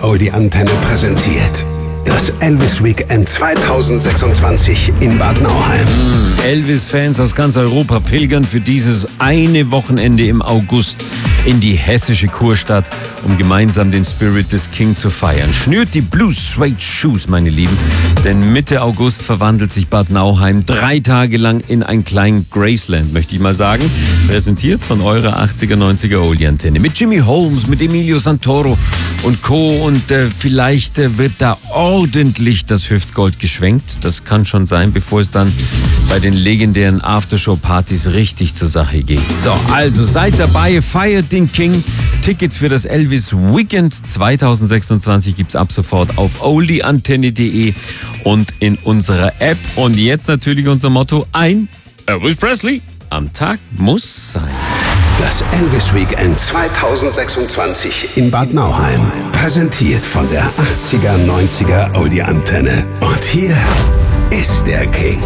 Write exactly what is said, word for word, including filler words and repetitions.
Oldie Antenne präsentiert das Elvis Weekend zweitausendsechsundzwanzig in Bad Nauheim. Elvis-Fans aus ganz Europa pilgern für dieses eine Wochenende im August in die hessische Kurstadt, um gemeinsam den Spirit des King zu feiern. Schnürt die Blue Suede Shoes, meine Lieben, denn Mitte August verwandelt sich Bad Nauheim drei Tage lang in ein kleinen Graceland, möchte ich mal sagen. Präsentiert von eurer achtziger, neunziger Oldie-Antenne. Mit Jimmy Holmes, mit Emilio Santoro und Co. Und äh, vielleicht äh, wird da ordentlich das Hüftgold geschwenkt. Das kann schon sein, bevor es dann bei den legendären Aftershow-Partys richtig zur Sache geht. So, also seid dabei, feiert den King. Tickets für das Elvis Weekend zweitausendsechsundzwanzig gibt's ab sofort auf oldie antenne punkt de und in unserer App. Und jetzt natürlich unser Motto: ein Elvis Presley am Tag muss sein. Das Elvis Weekend zweitausendsechsundzwanzig in Bad Nauheim. Präsentiert von der achtziger, neunziger Oldie Antenne. Und hier ist der King.